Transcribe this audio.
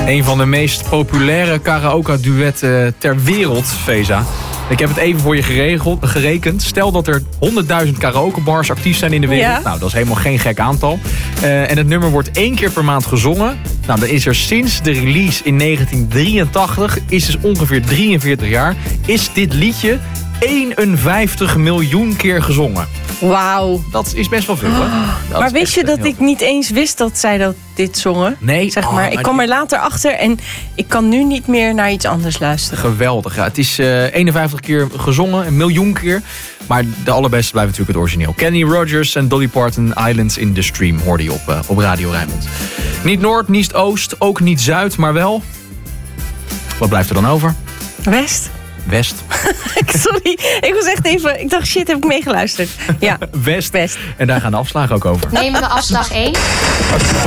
Een van de meest populaire karaoke-duetten ter wereld, Feza. Ik heb het even voor je gerekend. Stel dat er 100.000 karaokebars actief zijn in de wereld. Ja. Nou, dat is helemaal geen gek aantal. En het nummer wordt 1 keer per maand gezongen. Nou, dan is er sinds de release in 1983, is dus ongeveer 43 jaar, is dit liedje 51 miljoen keer gezongen. Wauw. Dat is best wel veel, hè? Dat Maar is wist echt je dat heel ik veel. niet eens wist dat zij dit zongen? Nee. Zeg maar, ik kwam er later achter en ik kan nu niet meer naar iets anders luisteren. Geweldig, ja. Het is 51 keer gezongen, 1 miljoen keer. Maar de allerbeste blijft natuurlijk het origineel. Kenny Rogers en Dolly Parton, Islands in the Stream, hoorde je op Radio Rijnmond. Niet Noord, niet Oost, ook niet Zuid, maar wel... Wat blijft er dan over? West? West. Sorry, ik was echt even... Ik dacht, shit, heb ik meegeluisterd. Ja, West. West. En daar gaan de afslagen ook over. Nemen we afslag 1.